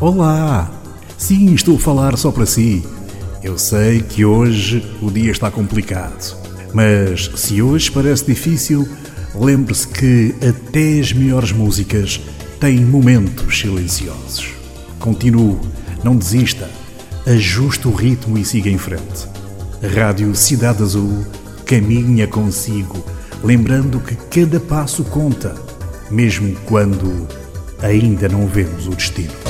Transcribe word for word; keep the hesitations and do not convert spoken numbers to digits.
Olá! Sim, estou a falar só para si. Eu sei que hoje o dia está complicado, mas se hoje parece difícil, lembre-se que até as melhores músicas têm momentos silenciosos. Continue, não desista, ajuste o ritmo e siga em frente. Rádio Cidade Azul caminha consigo, lembrando que cada passo conta, mesmo quando ainda não vemos o destino.